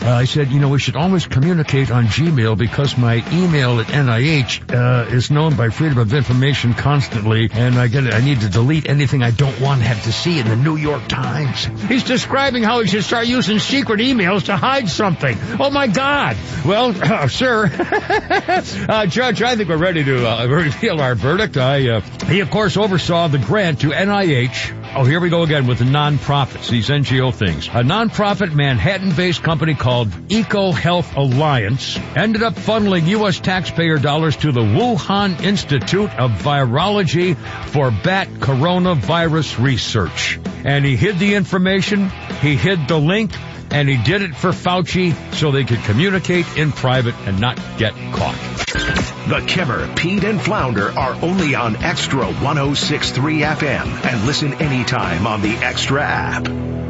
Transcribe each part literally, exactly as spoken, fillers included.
Uh, I said, you know, we should always communicate on Gmail because my email at N I H uh, is known by Freedom of Information constantly, and I get I need to delete anything I don't want to have to see in the New York Times. He's describing how he should start using secret emails to hide something. Oh, my God. Well, uh, sir, uh, Judge, I think we're ready to uh, reveal our verdict. I, uh, he, of course, oversaw the grant to N I H. Oh, here we go again with the nonprofits, these N G O things. A nonprofit Manhattan-based company called Eco Health Alliance ended up funneling U S taxpayer dollars to the Wuhan Institute of Virology for bat coronavirus research. And he hid the information, he hid the link, and he did it for Fauci so they could communicate in private and not get caught. The Kimmer, Pete, and Flounder are only on Extra one oh six point three F M and listen anytime on the Extra app.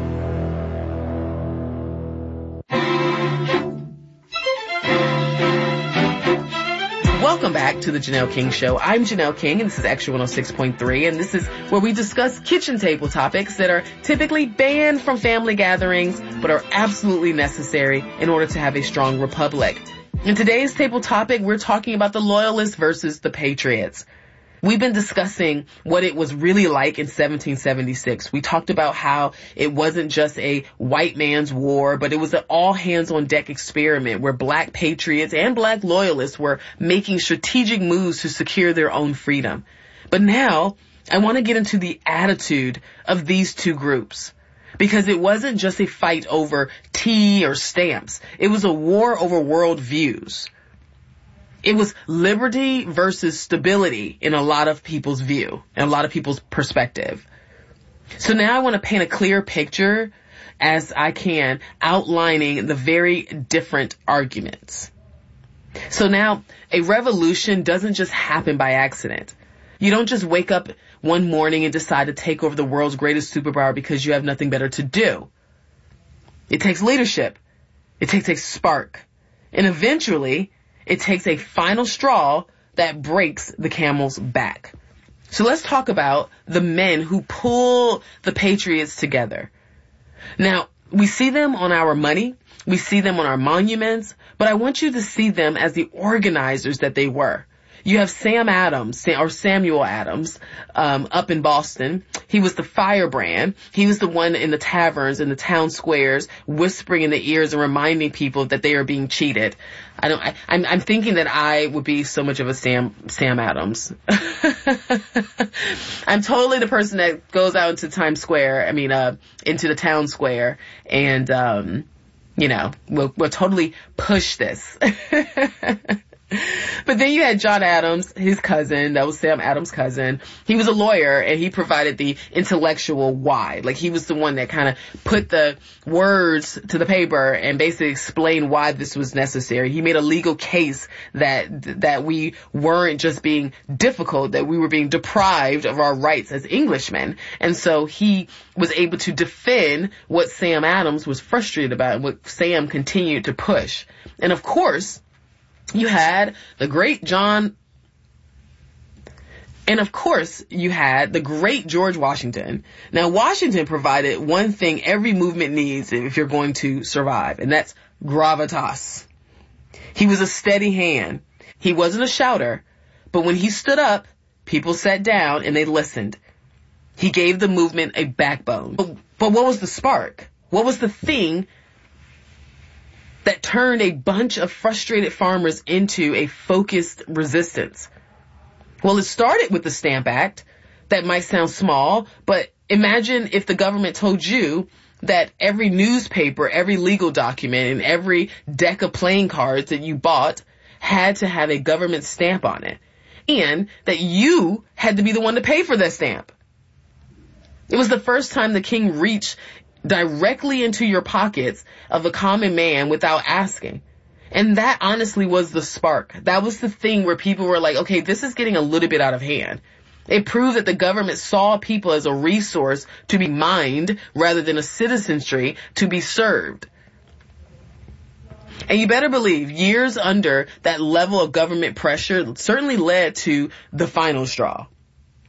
Welcome back to the Janelle King Show. I'm Janelle King, and this is Extra one oh six point three, and this is where we discuss kitchen table topics that are typically banned from family gatherings, but are absolutely necessary in order to have a strong republic. In today's table topic, we're talking about the Loyalists versus the Patriots. We've been discussing what it was really like in seventeen seventy-six. We talked about how it wasn't just a white man's war, but it was an all-hands-on-deck experiment where black patriots and black loyalists were making strategic moves to secure their own freedom. But now, I want to get into the attitude of these two groups. Because it wasn't just a fight over tea or stamps. It was a war over world views. It was liberty versus stability in a lot of people's view, and a lot of people's perspective. So now I want to paint a clear picture as I can, outlining the very different arguments. So now, a revolution doesn't just happen by accident. You don't just wake up one morning and decide to take over the world's greatest superpower because you have nothing better to do. It takes leadership. It takes a spark. And eventually, it takes a final straw that breaks the camel's back. So let's talk about the men who pull the patriots together. Now, we see them on our money. We see them on our monuments. But I want you to see them as the organizers that they were. You have Sam Adams, or Samuel Adams, um, up in Boston. He was the firebrand. He was the one in the taverns, in the town squares, whispering in the ears and reminding people that they are being cheated. I don't, I, I'm, I'm thinking that I would be so much of a Sam, Sam Adams. I'm totally the person that goes out into Times Square, I mean, uh, into the town square, and, um, you know, we'll, we'll totally push this. But then you had John Adams, his cousin, that was Sam Adams' cousin. He was a lawyer, and he provided the intellectual why. Like, he was the one that kind of put the words to the paper and basically explained why this was necessary. He made a legal case that that we weren't just being difficult, that we were being deprived of our rights as Englishmen. And so he was able to defend what Sam Adams was frustrated about and what Sam continued to push. And of course, you had the great John, and of course, you had the great George Washington. Now, Washington provided one thing every movement needs if you're going to survive, and that's gravitas. He was a steady hand. He wasn't a shouter, but when he stood up, people sat down and they listened. He gave the movement a backbone. But, but what was the spark? What was the thing that turned a bunch of frustrated farmers into a focused resistance? Well, it started with the Stamp Act. That might sound small, but imagine if the government told you that every newspaper, every legal document, and every deck of playing cards that you bought had to have a government stamp on it, and that you had to be the one to pay for that stamp. It was the first time the king reached directly into your pockets of a common man without asking. And that honestly was the spark. That was the thing where people were like, okay, this is getting a little bit out of hand. It proved that the government saw people as a resource to be mined rather than a citizenry to be served. And you better believe years under that level of government pressure certainly led to the final straw.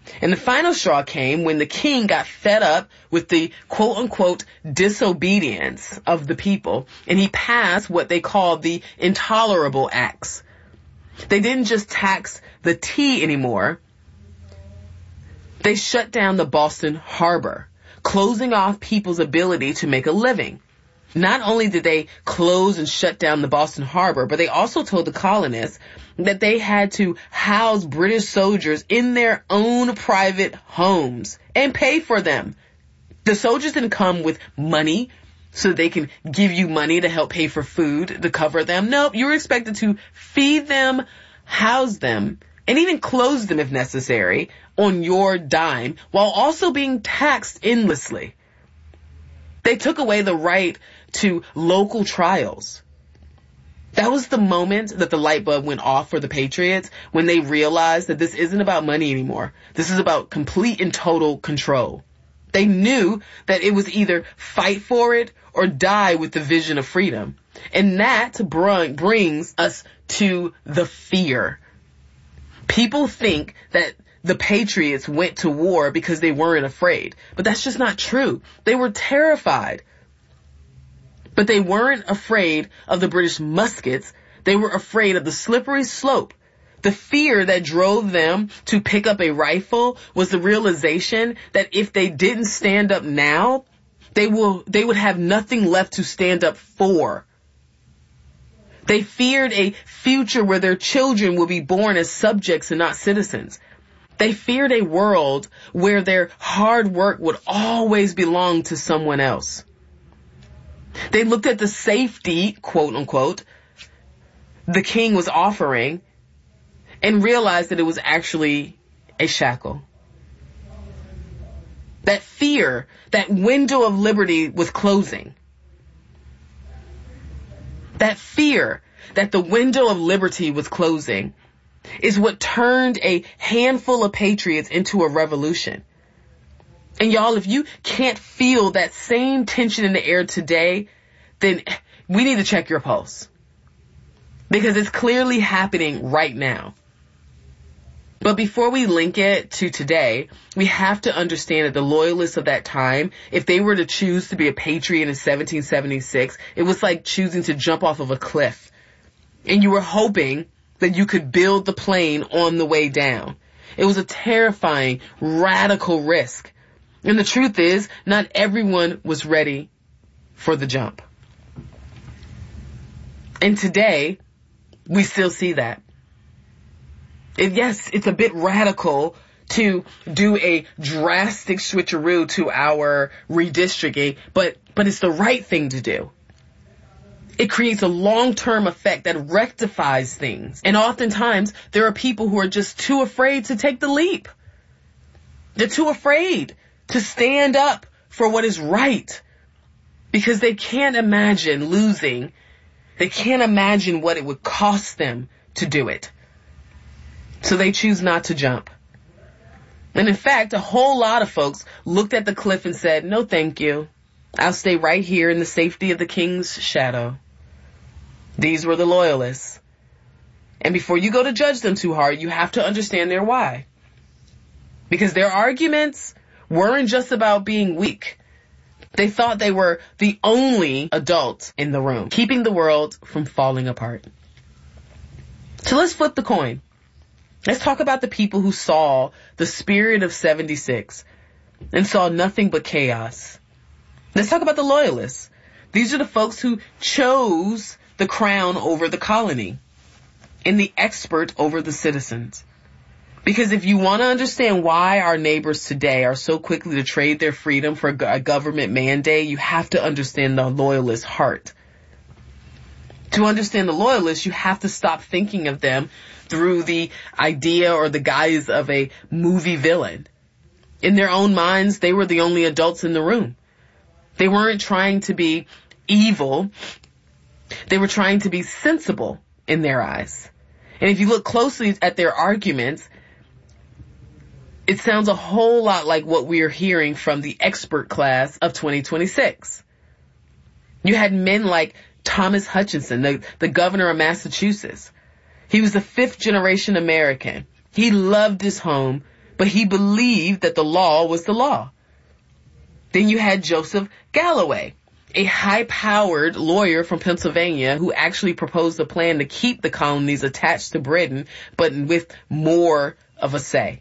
And the final straw came when the king got fed up with the quote-unquote disobedience of the people, and he passed what they called the Intolerable Acts. They didn't just tax the tea anymore. They shut down the Boston Harbor, closing off people's ability to make a living. Not only did they close and shut down the Boston Harbor, but they also told the colonists that they had to house British soldiers in their own private homes and pay for them. The soldiers didn't come with money so they can give you money to help pay for food to cover them. No, you were expected to feed them, house them, and even close them if necessary on your dime, while also being taxed endlessly. They took away the right to local trials. That was the moment that the light bulb went off for the Patriots, when they realized that this isn't about money anymore. This is about complete and total control. They knew that it was either fight for it or die with the vision of freedom. And that br- brings us to the fear. People think that the Patriots went to war because they weren't afraid, but that's just not true. They were terrified. But they weren't afraid of the British muskets. They were afraid of the slippery slope. The fear that drove them to pick up a rifle was the realization that if they didn't stand up now, they will, they would have nothing left to stand up for. They feared a future where their children will be born as subjects and not citizens. They feared a world where their hard work would always belong to someone else. They looked at the safety, quote unquote, the king was offering and realized that it was actually a shackle. That fear, that window of liberty was closing. That fear that the window of liberty was closing is what turned a handful of patriots into a revolution. And y'all, if you can't feel that same tension in the air today, then we need to check your pulse. Because it's clearly happening right now. But before we link it to today, we have to understand that the loyalists of that time, if they were to choose to be a patriot in seventeen seventy-six, it was like choosing to jump off of a cliff. And you were hoping that you could build the plane on the way down. It was a terrifying, radical risk. And the truth is, not everyone was ready for the jump. And today, we still see that. And yes, it's a bit radical to do a drastic switcheroo to our redistricting, but, but it's the right thing to do. It creates a long-term effect that rectifies things. And oftentimes, there are people who are just too afraid to take the leap. They're too afraid to stand up for what is right because they can't imagine losing. They can't imagine what it would cost them to do it. So they choose not to jump. And in fact, a whole lot of folks looked at the cliff and said, no, thank you. I'll stay right here in the safety of the king's shadow. These were the loyalists. And before you go to judge them too hard, you have to understand their why. Because their arguments weren't just about being weak. They thought they were the only adults in the room, keeping the world from falling apart. So let's flip the coin. Let's talk about the people who saw the spirit of seventy-six and saw nothing but chaos. Let's talk about the loyalists. These are the folks who chose the crown over the colony and the expert over the citizens. Because if you want to understand why our neighbors today are so quickly to trade their freedom for a government mandate, you have to understand the loyalist heart. To understand the loyalists, you have to stop thinking of them through the idea or the guise of a movie villain. In their own minds, they were the only adults in the room. They weren't trying to be evil. They were trying to be sensible in their eyes. And if you look closely at their arguments, it sounds a whole lot like what we are hearing from the expert class of twenty twenty-six. You had men like Thomas Hutchinson, the, the governor of Massachusetts. He was a fifth generation American. He loved his home, but but he believed that the law was the law. Then you had Joseph Galloway, a high-powered lawyer from Pennsylvania who actually proposed a plan to keep the colonies attached to Britain, but with more of a say.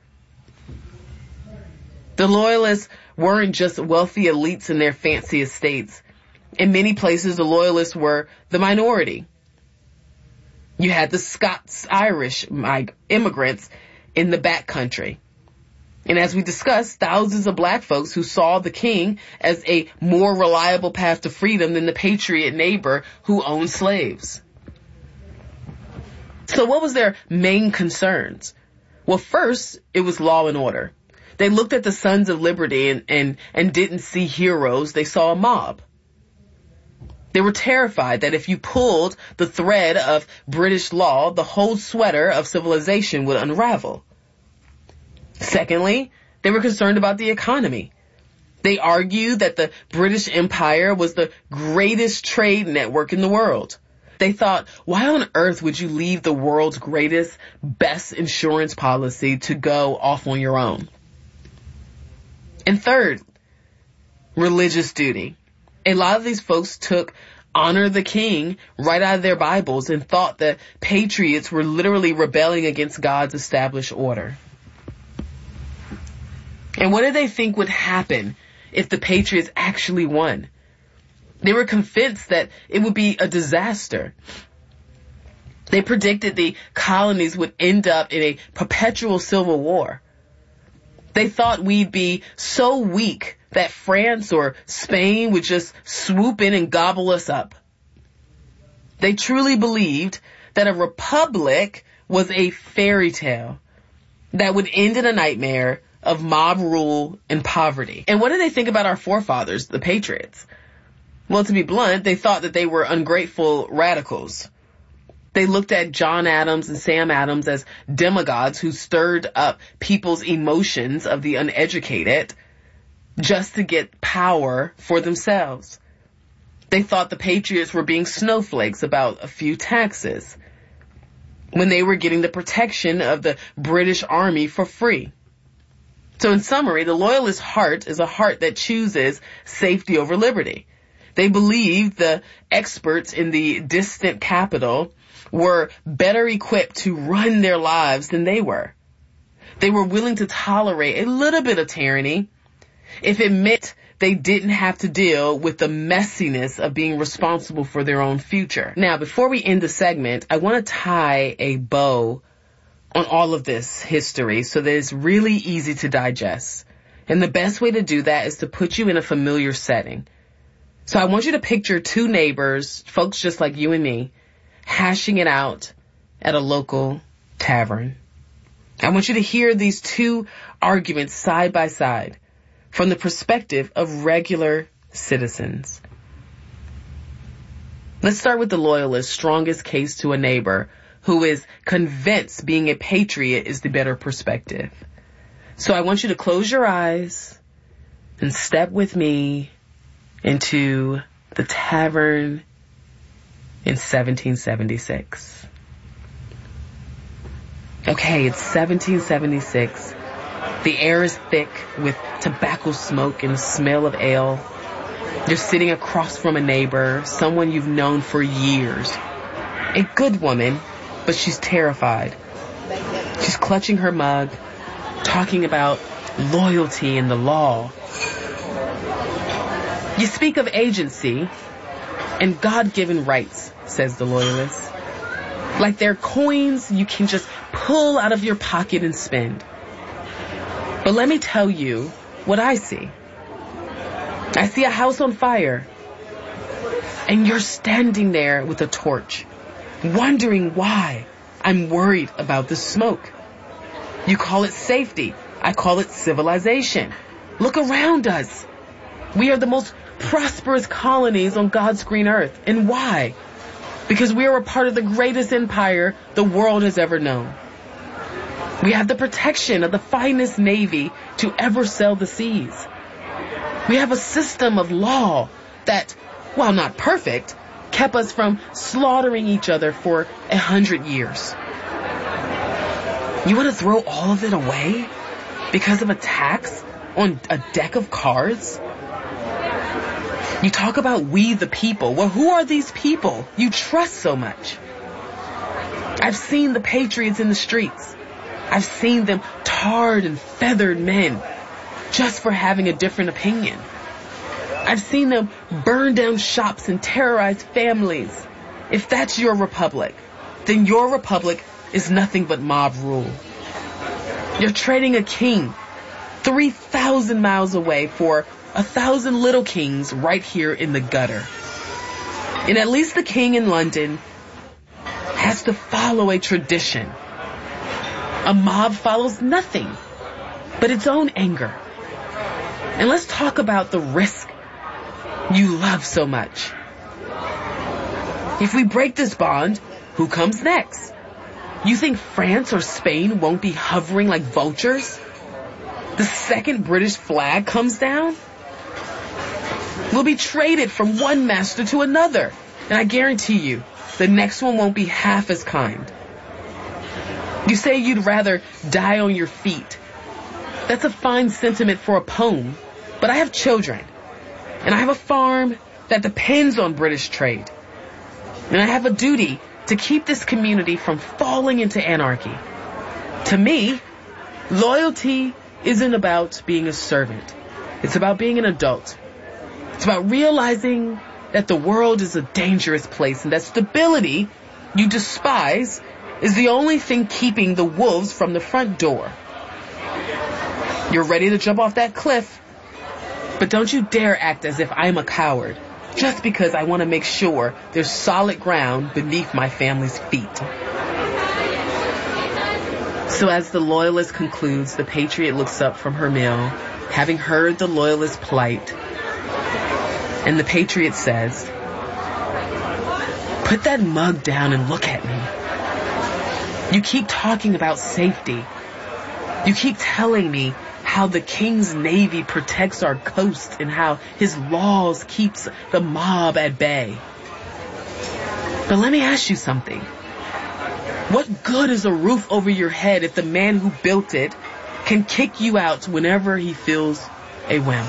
The Loyalists weren't just wealthy elites in their fancy estates. In many places, the Loyalists were the minority. You had the Scots-Irish immigrants in the backcountry. And as we discussed, thousands of black folks who saw the king as a more reliable path to freedom than the patriot neighbor who owned slaves. So what was their main concerns? Well, first, it was law and order. They looked at the Sons of Liberty and, and, and didn't see heroes. They saw a mob. They were terrified that if you pulled the thread of British law, the whole sweater of civilization would unravel. Secondly, they were concerned about the economy. They argued that the British Empire was the greatest trade network in the world. They thought, why on earth would you leave the world's greatest, best insurance policy to go off on your own? And third, religious duty. A lot of these folks took honor the king right out of their Bibles and thought that patriots were literally rebelling against God's established order. And what did they think would happen if the Patriots actually won? They were convinced that it would be a disaster. They predicted the colonies would end up in a perpetual civil war. They thought we'd be so weak that France or Spain would just swoop in and gobble us up. They truly believed that a republic was a fairy tale that would end in a nightmare of mob rule and poverty. And what did they think about our forefathers, the Patriots? Well, to be blunt, they thought that they were ungrateful radicals. They looked at John Adams and Sam Adams as demagogues who stirred up people's emotions of the uneducated just to get power for themselves. They thought the Patriots were being snowflakes about a few taxes when they were getting the protection of the British Army for free. So in summary, the Loyalist heart is a heart that chooses safety over liberty. They believed the experts in the distant capital were better equipped to run their lives than they were. They were willing to tolerate a little bit of tyranny if it meant they didn't have to deal with the messiness of being responsible for their own future. Now, before we end the segment, I want to tie a bow on all of this history so that it's really easy to digest. And the best way to do that is to put you in a familiar setting. So I want you to picture two neighbors, folks just like you and me, hashing it out at a local tavern. I want you to hear these two arguments side by side from the perspective of regular citizens. Let's start with the Loyalist's strongest case to a neighbor who is convinced being a patriot is the better perspective. So I want you to close your eyes and step with me into the tavern in seventeen seventy-six. Okay, it's seventeen seventy-six. The air is thick with tobacco smoke and the smell of ale. You're sitting across from a neighbor, someone you've known for years. A good woman, but she's terrified. She's clutching her mug, talking about loyalty and the law. You speak of agency and God-given rights, says the Loyalist. Like they're coins you can just pull out of your pocket and spend. But let me tell you what I see. I see a house on fire, and you're standing there with a torch, wondering why I'm worried about the smoke. You call it safety. I call it civilization. Look around us. We are the most prosperous colonies on God's green earth. And why? Because we are a part of the greatest empire the world has ever known. We have the protection of the finest navy to ever sail the seas. We have a system of law that, while not perfect, kept us from slaughtering each other for a hundred years. You want to throw all of it away? because of a tax on a deck of cards? You talk about we the people. Well, who are these people you trust so much? I've seen the patriots in the streets. I've seen them tarred and feathered men just for having a different opinion. I've seen them burn down shops and terrorize families. If that's your republic, then your republic is nothing but mob rule. You're trading a king three thousand miles away for a thousand little kings right here in the gutter. And at least the king in London has to follow a tradition. A mob follows nothing but its own anger. And let's talk about the risk you love so much. If we break this bond, who comes next? You think France or Spain won't be hovering like vultures? The second British flag comes down? We'll be traded from one master to another. And I guarantee you, the next one won't be half as kind. You say you'd rather die on your feet. That's a fine sentiment for a poem, but I have children. And I have a farm that depends on British trade. And I have a duty to keep this community from falling into anarchy. To me, loyalty isn't about being a servant. It's about being an adult. It's about realizing that the world is a dangerous place and that stability you despise is the only thing keeping the wolves from the front door. You're ready to jump off that cliff, but don't you dare act as if I'm a coward, just because I want to make sure there's solid ground beneath my family's feet. So as the loyalist concludes, the patriot looks up from her meal, having heard the loyalist's plight, and the patriot says, "Put that mug down and look at me. You keep talking about safety. You keep telling me how the king's navy protects our coast and how his laws keeps the mob at bay. But let me ask you something. What good is a roof over your head if the man who built it can kick you out whenever he feels a whim?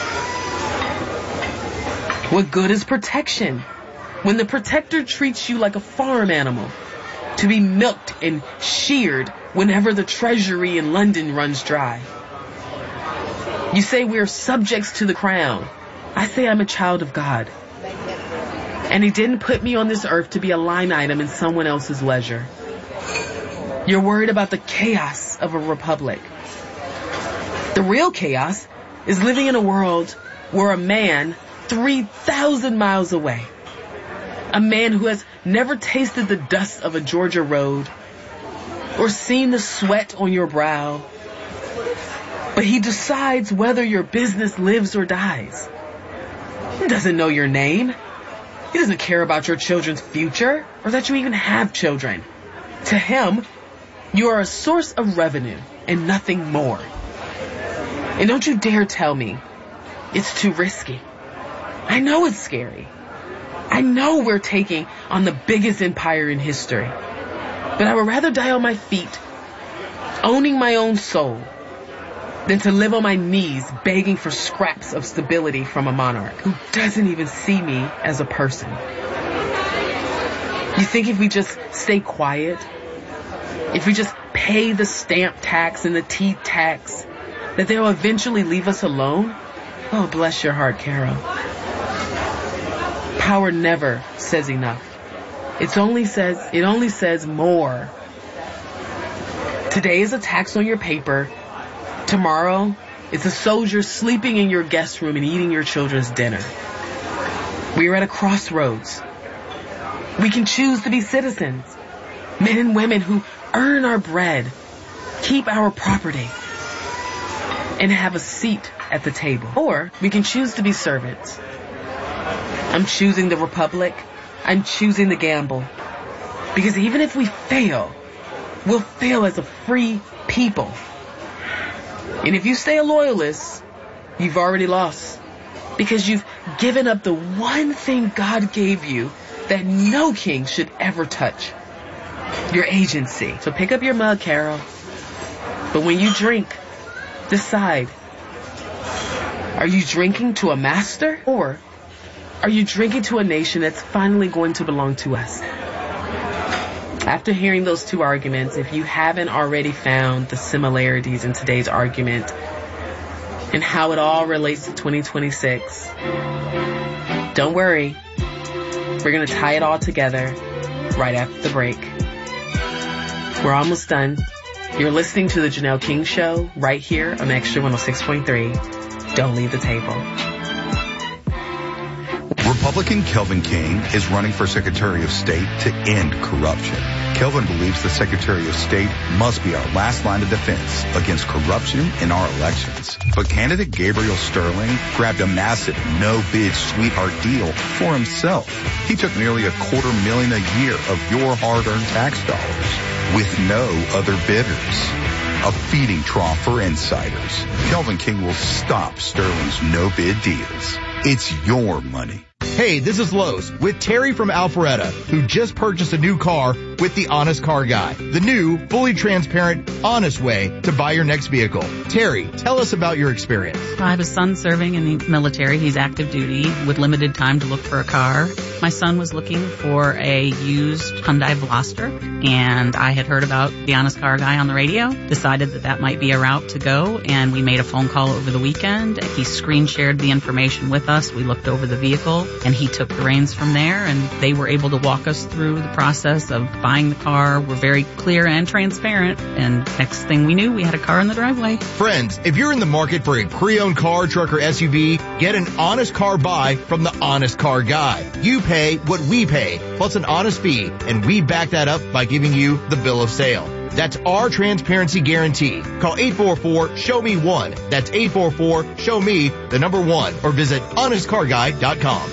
What good is protection when the protector treats you like a farm animal to be milked and sheared whenever the treasury in London runs dry? You say we are subjects to the crown. I say I'm a child of God. And he didn't put me on this earth to be a line item in someone else's ledger. You're worried about the chaos of a republic. The real chaos is living in a world where a man three thousand miles away, a man who has never tasted the dust of a Georgia road or seen the sweat on your brow, but he decides whether your business lives or dies. He doesn't know your name. He doesn't care about your children's future or that you even have children. To him, you are a source of revenue and nothing more. And don't you dare tell me it's too risky. I know it's scary. I know we're taking on the biggest empire in history. But I would rather die on my feet, owning my own soul, than to live on my knees begging for scraps of stability from a monarch who doesn't even see me as a person. You think if we just stay quiet, if we just pay the stamp tax and the tea tax, that they'll eventually leave us alone? Oh, bless your heart, Carol. Power never says enough. It's only says, it only says more. Today is a tax on your paper. Tomorrow, it's a soldier sleeping in your guest room and eating your children's dinner. We are at a crossroads. We can choose to be citizens, men and women who earn our bread, keep our property, and have a seat at the table. Or we can choose to be servants. I'm choosing the republic. I'm choosing the gamble. Because even if we fail, we'll fail as a free people. And if you stay a loyalist, you've already lost. Because you've given up the one thing God gave you that no king should ever touch. Your agency. So pick up your mug, Carol. But when you drink, Decide. Are you drinking to a master, or are you drinking to a nation that's finally going to belong to us? After hearing those two arguments, if you haven't already found the similarities in today's argument and how it all relates to twenty twenty-six, don't worry. We're going to tie it all together right after the break. We're almost done. You're listening to the Janelle King Show right here on Extra one oh six point three. Don't leave the table. Republican Kelvin King is running for Secretary of State to end corruption. Kelvin believes the Secretary of State must be our last line of defense against corruption in our elections. But candidate Gabriel Sterling grabbed a massive no-bid sweetheart deal for himself. He took nearly a quarter million a year of your hard-earned tax dollars with no other bidders. A feeding trough for insiders. Kelvin King will stop Sterling's no-bid deals. It's your money. Hey, this is Lowe's with Terry from Alpharetta, who just purchased a new car with the Honest Car Guy, the new, fully transparent, honest way to buy your next vehicle. Terry, tell us about your experience. I have a son serving in the military. He's active duty with limited time to look for a car. My son was looking for a used Hyundai Veloster, and I had heard about the Honest Car Guy on the radio, decided that that might be a route to go, and we made a phone call over the weekend. He screen shared the information with us. We looked over the vehicle, and he took the reins from there, and they were able to walk us through the process of buying the car. We're very clear and transparent, and next thing we knew, we had a car in the driveway. Friends, if you're in the market for a pre-owned car, truck, or S U V, get an honest car buy from the Honest Car Guy. You pay what we pay, plus an honest fee, and we back that up by giving you the bill of sale. That's our transparency guarantee. Call eight four four, show me one. That's eight four four, show me the number one, or visit honest car guy dot com.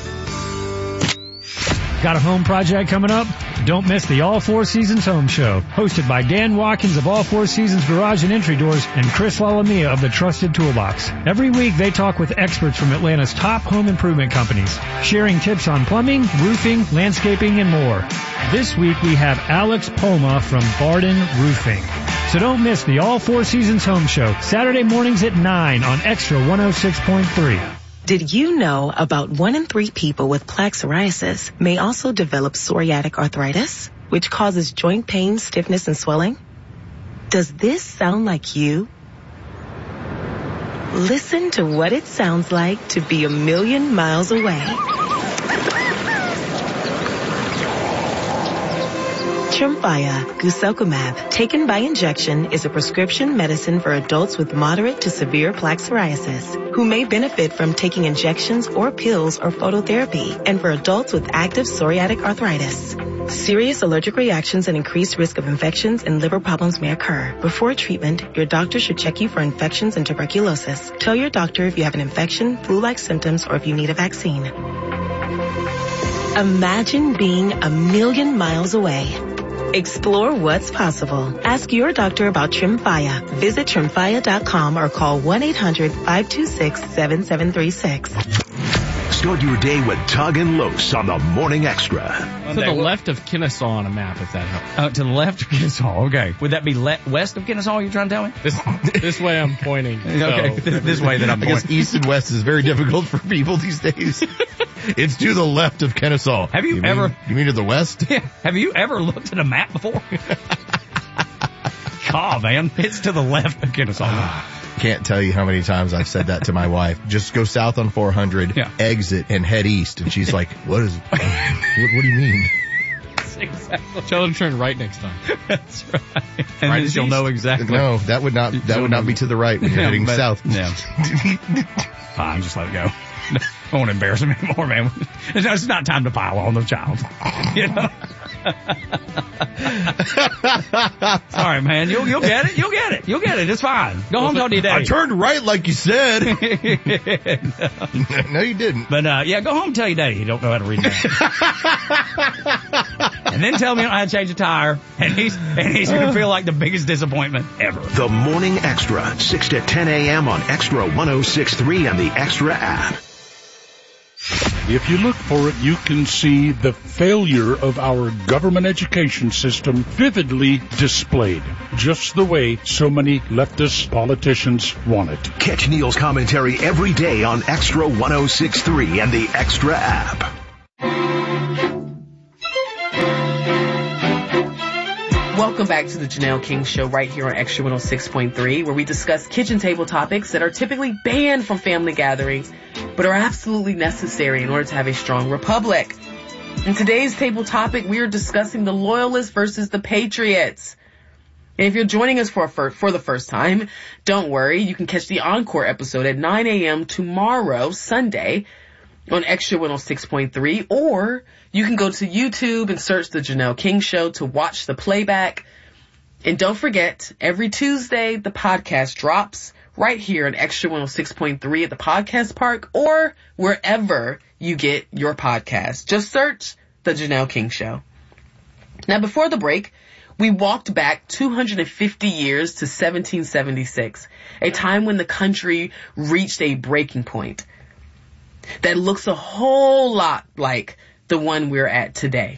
Got a home project coming up? Don't miss the All Four Seasons Home Show, hosted by Dan Watkins of All Four Seasons Garage and Entry Doors and Chris Lalamia of the Trusted Toolbox. Every week they talk with experts from Atlanta's top home improvement companies, sharing tips on plumbing, roofing, landscaping, and more. This week we have Alex Poma from Barden Roofing. So don't miss the All Four Seasons Home Show, Saturday mornings at nine on Extra one oh six point three. Did you know about one in three people with plaque psoriasis may also develop psoriatic arthritis, which causes joint pain, stiffness, and swelling? Does this sound like you? Listen to what it sounds like to be a million miles away. Tremfya guselkumab, taken by injection, is a prescription medicine for adults with moderate to severe plaque psoriasis who may benefit from taking injections or pills or phototherapy, and for adults with active psoriatic arthritis. Serious allergic reactions and increased risk of infections and liver problems may occur. Before treatment, your doctor should check you for infections and tuberculosis. Tell your doctor if you have an infection, flu-like symptoms, or if you need a vaccine. Imagine being a million miles away. Explore what's possible. Ask your doctor about Tremfya. Visit tremfya dot com or call one eight hundred, five two six, seven seven three six. Start your day with Tug and Los on the Morning Extra. To the left of Kennesaw on a map, if that helps. Uh, to the left of Kennesaw, okay. Would that be le- west of Kennesaw, you're trying to tell me? This, this way I'm pointing. Okay, so. this, this way that I'm I pointing. guess east and west is very difficult for people these days. It's to the left of Kennesaw. Have you, you ever... Mean, you mean to the west? Yeah. Have you ever looked at a map before? God, man. It's to the left of Kennesaw. Can't tell you how many times I've said that to my wife. Just go south on four hundred, yeah. exit, and head east. And she's like, what is, what, what do you mean? Exactly. Tell her to turn right next time. That's right. And right then she'll know exactly. No, that would not, that would not be to the right when you're yeah, heading but, south. Yeah. Fine, just let it go. I won't embarrass him anymore, man. It's not time to pile on the child. You know? Sorry, man. You'll, you'll get it. You'll get it. You'll get it. It's fine. Go well, home, talk to your daddy. I turned right like you said. no. no, you didn't. But, uh, yeah, go home and tell your daddy you don't know how to read that. And then tell me you don't know how to change a tire. And he's, and he's going to feel like the biggest disappointment ever. The Morning Extra, six to ten a.m. on Extra one oh six point three and the Extra app. If you look for it, you can see the failure of our government education system vividly displayed, just the way so many leftist politicians want it. Catch Neil's commentary every day on Extra one oh six point three and the Extra app. Welcome back to the Janelle King Show right here on Extra one oh six point three, where we discuss kitchen table topics that are typically banned from family gatherings, but are absolutely necessary in order to have a strong republic. In today's table topic, we are discussing the Loyalists versus the Patriots. And if you're joining us for, for, for the first time, don't worry. You can catch the encore episode at nine a.m. tomorrow, Sunday, on Extra one oh six point three, or you can go to YouTube and search the Janelle King Show to watch the playback. And don't forget, every Tuesday, the podcast drops right here at Extra one oh six point three at the Podcast Park or wherever you get your podcast. Just search the Janelle King Show. Now, before the break, we walked back two hundred fifty years to seventeen seventy-six, a time when the country reached a breaking point that looks a whole lot like the one we're at today.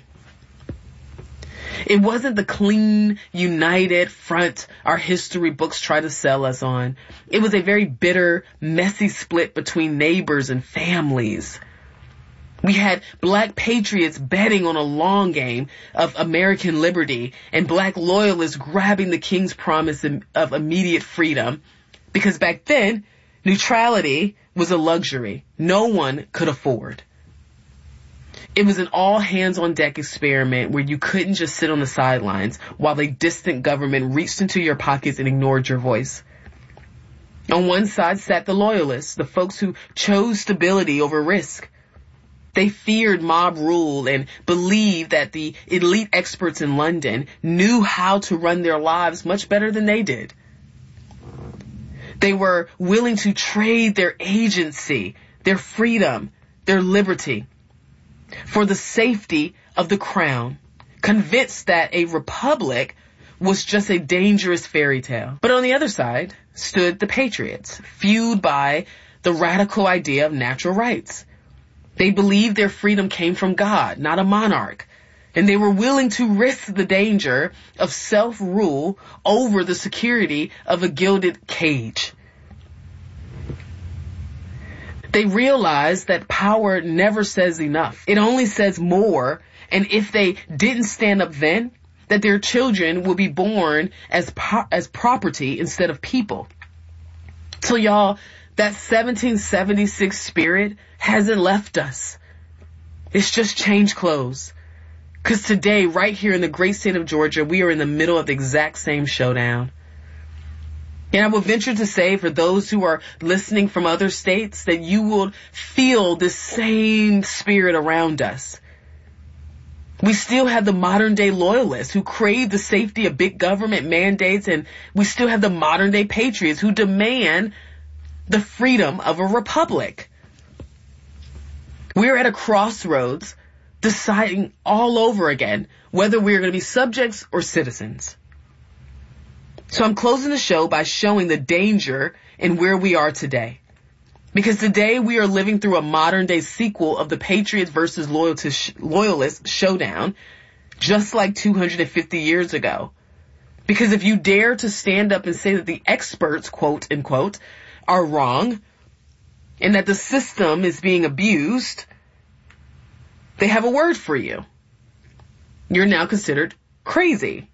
It wasn't the clean, united front our history books try to sell us on. It was a very bitter, messy split between neighbors and families. We had black patriots betting on a long game of American liberty and black loyalists grabbing the king's promise of immediate freedom, because back then, neutrality was a luxury no one could afford. It was an all-hands-on-deck experiment where you couldn't just sit on the sidelines while a distant government reached into your pockets and ignored your voice. On one side sat the loyalists, the folks who chose stability over risk. They feared mob rule and believed that the elite experts in London knew how to run their lives much better than they did. They were willing to trade their agency, their freedom, their liberty for the safety of the crown, convinced that a republic was just a dangerous fairy tale. But on the other side stood the patriots, fueled by the radical idea of natural rights. They believed their freedom came from God, not a monarch, and they were willing to risk the danger of self-rule over the security of a gilded cage. They realized that power never says enough. It only says more, and if they didn't stand up then, that their children will be born as po- as property instead of people. So y'all, that seventeen seventy-six spirit hasn't left us. It's just changed clothes. Because today, right here in the great state of Georgia, we are in the middle of the exact same showdown. And I will venture to say, for those who are listening from other states, that you will feel the same spirit around us. We still have the modern day loyalists who crave the safety of big government mandates, and we still have the modern day patriots who demand the freedom of a republic. We're at a crossroads deciding all over again whether we're going to be subjects or citizens. So I'm closing the show by showing the danger in where we are today. Because today we are living through a modern day sequel of the Patriots versus Loyalists showdown, just like two hundred fifty years ago. Because if you dare to stand up and say that the experts, quote unquote, are wrong, and that the system is being abused, they have a word for you. You're now considered crazy.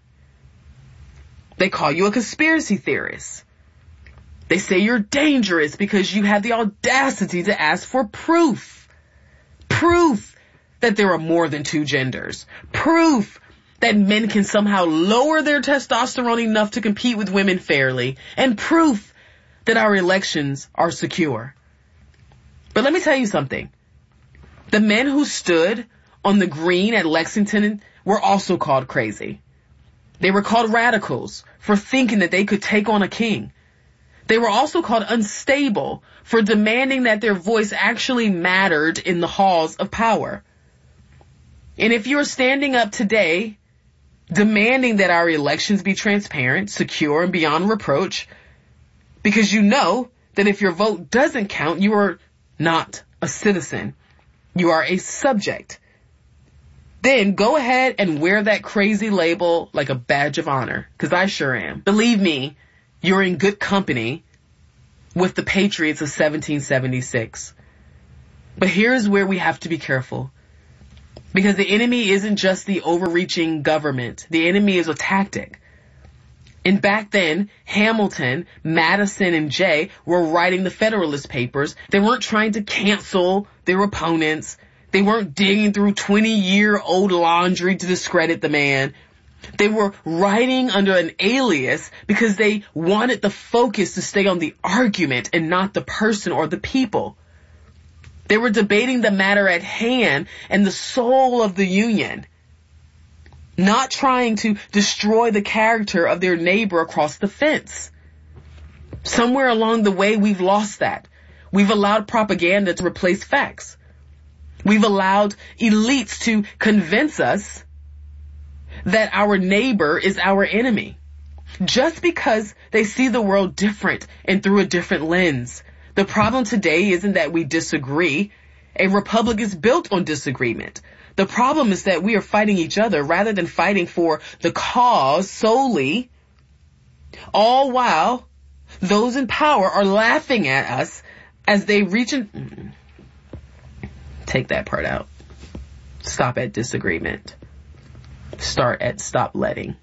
They call you a conspiracy theorist. They say you're dangerous because you have the audacity to ask for proof. Proof that there are more than two genders. Proof that men can somehow lower their testosterone enough to compete with women fairly. And proof that our elections are secure. But let me tell you something. The men who stood on the green at Lexington were also called crazy. They were called radicals for thinking that they could take on a king. They were also called unstable for demanding that their voice actually mattered in the halls of power. And if you're standing up today demanding that our elections be transparent, secure, and beyond reproach, because you know that if your vote doesn't count, you are not a citizen, You are a subject. Then go ahead and wear that crazy label like a badge of honor, because I sure am. Believe me, you're in good company with the patriots of seventeen seventy-six. But here's where we have to be careful. Because the enemy isn't just the overreaching government. The enemy is a tactic. And back then, Hamilton, Madison, and Jay were writing the Federalist Papers. They weren't trying to cancel their opponents. They weren't digging through twenty-year-old laundry to discredit the man. They were writing under an alias because they wanted the focus to stay on the argument and not the person or the people. They were debating the matter at hand and the soul of the Union, not trying to destroy the character of their neighbor across the fence. Somewhere along the way, we've lost that. We've allowed propaganda to replace facts. We've allowed elites to convince us that our neighbor is our enemy, just because they see the world different and through a different lens. The problem today isn't that we disagree. A republic is built on disagreement. The problem is that we are fighting each other rather than fighting for the cause solely, all while those in power are laughing at us as they reach in. Take that part out. Stop at disagreement. Start at stop letting.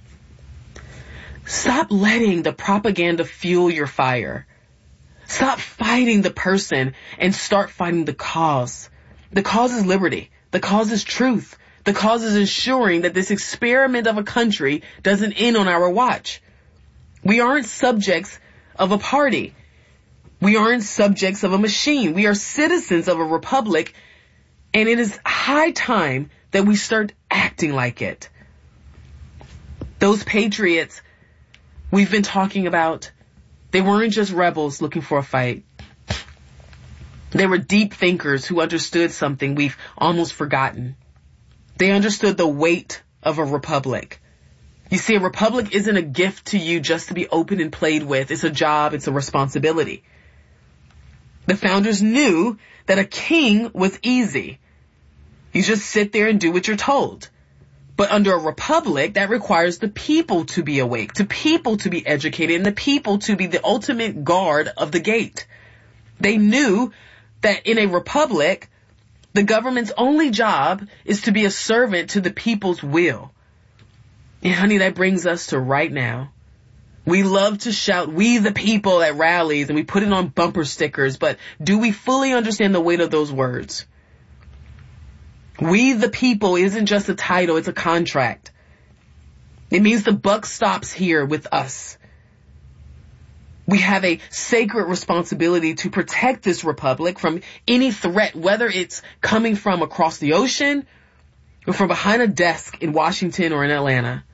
Stop letting the propaganda fuel your fire. Stop fighting the person and start fighting the cause. The cause is liberty. The cause is truth. The cause is ensuring that this experiment of a country doesn't end on our watch. We aren't subjects of a party. We aren't subjects of a machine. We are citizens of a republic, and it is high time that we start acting like it. Those patriots we've been talking about, they weren't just rebels looking for a fight. They were deep thinkers who understood something we've almost forgotten. They understood the weight of a republic. You see, a republic isn't a gift to you just to be opened and played with. It's a job. It's a responsibility. The founders knew that a king was easy. You just sit there and do what you're told. But under a republic, that requires the people to be awake, the people to be educated, and the people to be the ultimate guard of the gate. They knew that in a republic, the government's only job is to be a servant to the people's will. And honey, that brings us to right now. We love to shout, "We the people" at rallies, and we put it on bumper stickers, but do we fully understand the weight of those words? We the people isn't just a title, it's a contract. It means the buck stops here with us. We have a sacred responsibility to protect this republic from any threat, whether it's coming from across the ocean or from behind a desk in Washington or in Atlanta.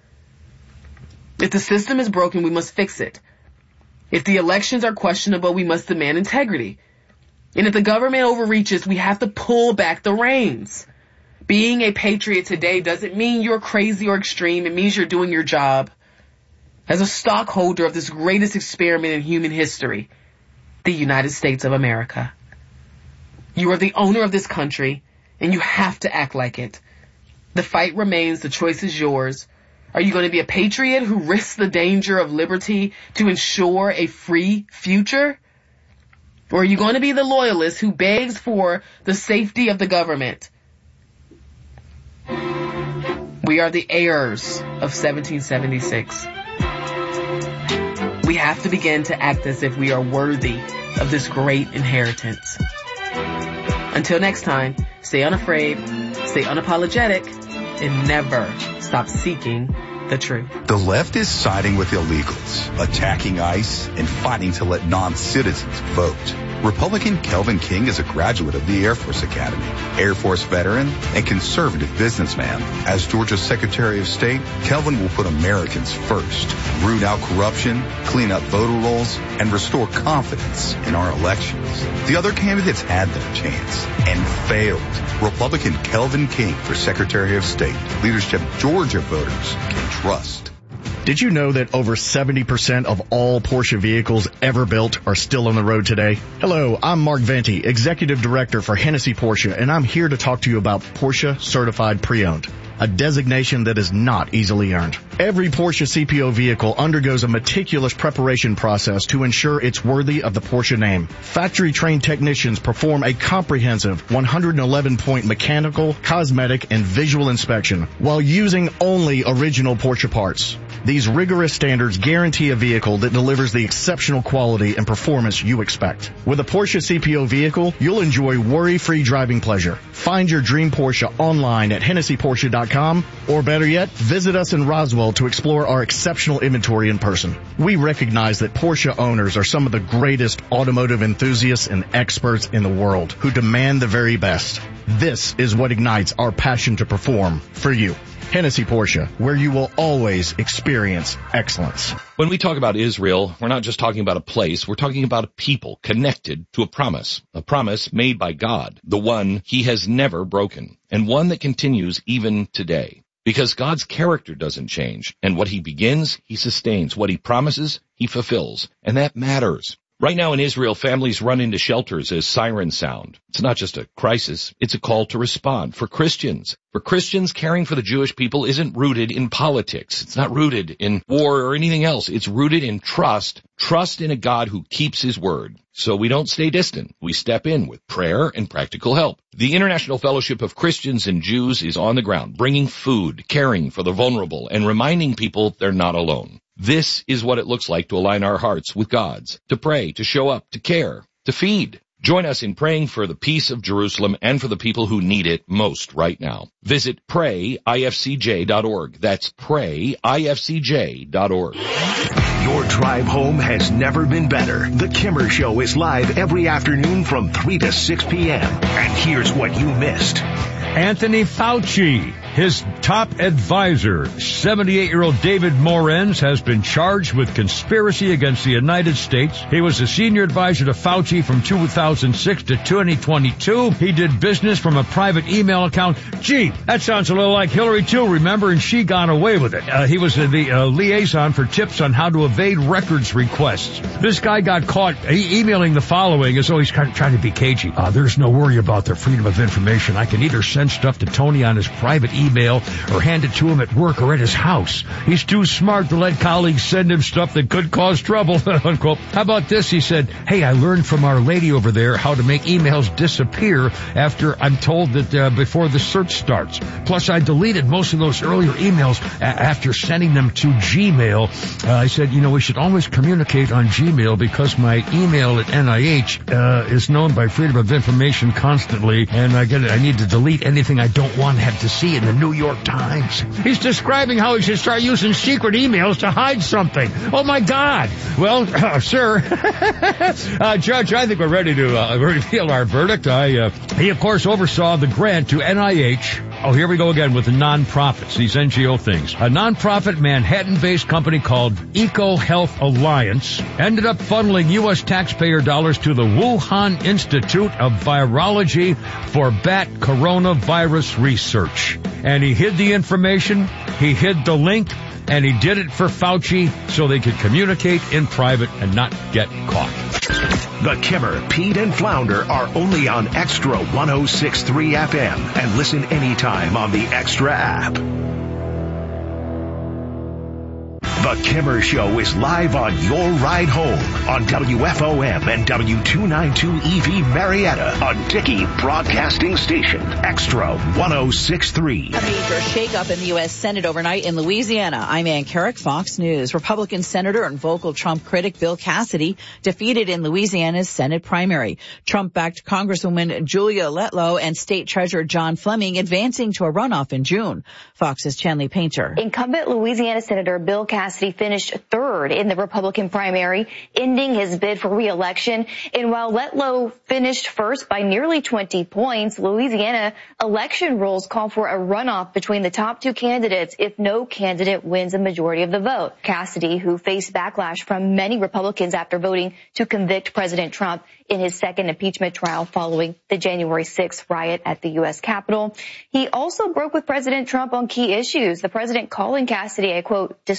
If the system is broken, we must fix it. If the elections are questionable, we must demand integrity. And if the government overreaches, we have to pull back the reins. Being a patriot today doesn't mean you're crazy or extreme. It means you're doing your job. As a stockholder of this greatest experiment in human history, the United States of America. You are the owner of this country, and you have to act like it. The fight remains. The choice is yours. Are you going to be a patriot who risks the danger of liberty to ensure a free future? Or are you going to be the loyalist who begs for the safety of the government? We are the heirs of seventeen seventy-six. We have to begin to act as if we are worthy of this great inheritance. Until next time, stay unafraid, stay unapologetic, and never stop seeking the truth. The left is siding with illegals, attacking ICE, and fighting to let non-citizens vote. Republican Kelvin King is a graduate of the Air Force Academy, Air Force veteran, and conservative businessman. As Georgia's Secretary of State, Kelvin will put Americans first, root out corruption, clean up voter rolls, and restore confidence in our elections. The other candidates had their chance and failed. Republican Kelvin King for Secretary of State, leadership Georgia voters can trust. Did you know that over seventy percent of all Porsche vehicles ever built are still on the road today? Hello, I'm Mark Venti, Executive Director for Hennessy Porsche, and I'm here to talk to you about Porsche Certified Pre-Owned, a designation that is not easily earned. Every Porsche C P O vehicle undergoes a meticulous preparation process to ensure it's worthy of the Porsche name. Factory-trained technicians perform a comprehensive one hundred eleven point mechanical, cosmetic, and visual inspection while using only original Porsche parts. These rigorous standards guarantee a vehicle that delivers the exceptional quality and performance you expect. With a Porsche C P O vehicle, you'll enjoy worry-free driving pleasure. Find your dream Porsche online at Hennessy Porsche dot com, or better yet, visit us in Roswell to explore our exceptional inventory in person. We recognize that Porsche owners are some of the greatest automotive enthusiasts and experts in the world who demand the very best. This is what ignites our passion to perform for you. Hennessy Porsche, where you will always experience excellence. When we talk about Israel, we're not just talking about a place, we're talking about a people connected to a promise, a promise made by God, the one he has never broken, and one that continues even today. Because God's character doesn't change, and what he begins, he sustains. What he promises, he fulfills, and that matters. Right now in Israel, families run into shelters as sirens sound. It's not just a crisis, it's a call to respond. For Christians, for Christians, caring for the Jewish people isn't rooted in politics. It's not rooted in war or anything else. It's rooted in trust, trust in a God who keeps his word. So we don't stay distant. We step in with prayer and practical help. The International Fellowship of Christians and Jews is on the ground, bringing food, caring for the vulnerable, and reminding people they're not alone. This is what it looks like to align our hearts with God's, to pray, to show up, to care, to feed. Join us in praying for the peace of Jerusalem and for the people who need it most right now. Visit pray I F C J dot org. That's pray I F C J dot org. Your drive home has never been better. The Kimmer Show is live every afternoon from three to six p.m. And here's what you missed. Anthony Fauci, his top advisor, seventy-eight-year-old David Morenz, has been charged with conspiracy against the United States. He was a senior advisor to Fauci from two thousand six to twenty twenty-two. He did business from a private email account. Gee, that sounds a little like Hillary too, remember? And she got away with it. Uh, he was the uh, liaison for tips on how to evade records requests. This guy got caught e- emailing the following as though he's kind of trying to be cagey. Uh, there's no worry about their freedom of information. I can either send stuff to Tony on his private email or hand it to him at work or at his house. He's too smart to let colleagues send him stuff that could cause trouble, unquote. How about this? He said, hey, I learned from our lady over there how to make emails disappear after I'm told that uh, before the search starts. Plus, I deleted most of those earlier emails a- after sending them to Gmail. Uh, I said, you know, we should always communicate on Gmail because my email at N I H uh, is known by Freedom of Information constantly, and I get it. I need to delete anything I don't want to have to see in the New York Times. He's describing how he should start using secret emails to hide something. Oh, my God. Well, uh, sir, uh, Judge, I think we're ready to uh, reveal our verdict. I, uh, he, of course, oversaw the grant to N I H. Oh, here we go again with the nonprofits, these N G O things. A nonprofit Manhattan-based company called Eco Health Alliance ended up funneling U S taxpayer dollars to the Wuhan Institute of Virology for bat coronavirus research. And he hid the information, he hid the link, and he did it for Fauci so they could communicate in private and not get caught. The Kimmer, Pete, and Flounder are only on Extra one oh six point three F M and listen anytime on the Extra app. The Kimmer Show is live on your ride home on W F O M and W two ninety-two E V Marietta, a Dickey Broadcasting Station. Extra one oh six point three. A major shakeup in the U S Senate overnight in Louisiana. I'm Ann Carrick, Fox News. Republican Senator and vocal Trump critic Bill Cassidy defeated in Louisiana's Senate primary. Trump-backed Congresswoman Julia Letlow and State Treasurer John Fleming advancing to a runoff in June. Fox's Chanley Painter. Incumbent Louisiana Senator Bill Cassidy finished third in the Republican primary, ending his bid for re-election. And while Letlow finished first by nearly twenty points, Louisiana election rules call for a runoff between the top two candidates if no candidate wins a majority of the vote. Cassidy, who faced backlash from many Republicans after voting to convict President Trump in his second impeachment trial following the January sixth riot at the U S Capitol. He also broke with President Trump on key issues, the president calling Cassidy a, quote, disloyal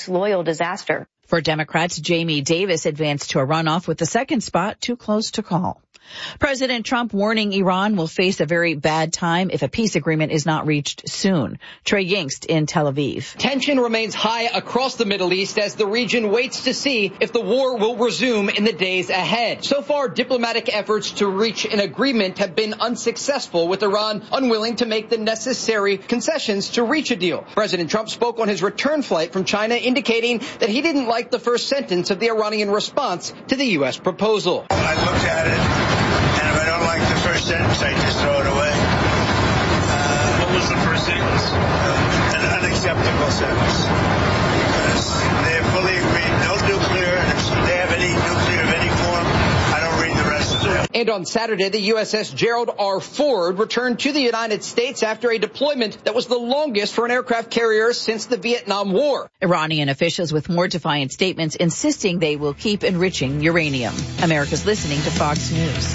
disaster. For Democrats, Jamie Davis advanced to a runoff with the second spot too close to call. President Trump warning Iran will face a very bad time if a peace agreement is not reached soon. Trey Yingst in Tel Aviv. Tension remains high across the Middle East as the region waits to see if the war will resume in the days ahead. So far, diplomatic efforts to reach an agreement have been unsuccessful, with Iran unwilling to make the necessary concessions to reach a deal. President Trump spoke on his return flight from China, indicating that he didn't like the first sentence of the Iranian response to the U S proposal. I looked at it. And if I don't like the first sentence, I just throw it away. Uh, what was the first sentence? Uh, an unacceptable sentence. Because they have fully agreed no nuclear, and if they have any nuclear of any form, I don't read the rest of it. And on Saturday, the U S S Gerald R. Ford returned to the United States after a deployment that was the longest for an aircraft carrier since the Vietnam War. Iranian officials with more defiant statements insisting they will keep enriching uranium. America's listening to Fox News.